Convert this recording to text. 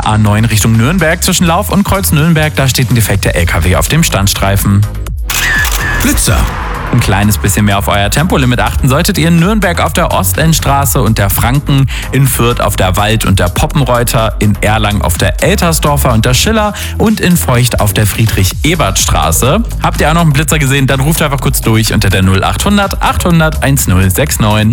der A9 Richtung Nürnberg zwischen Lauf und Kreuz Nürnberg. Da steht ein defekter LKW auf dem Standstreifen. Blitzer. Ein kleines bisschen mehr auf euer Tempolimit achten solltet ihr in Nürnberg auf der Ostendstraße und der Franken, in Fürth auf der Wald- und der Poppenreuter, in Erlangen auf der Eltersdorfer und der Schiller und in Feucht auf der Friedrich-Ebert-Straße. Habt ihr auch noch einen Blitzer gesehen, dann ruft einfach kurz durch unter der 0800 800 1069.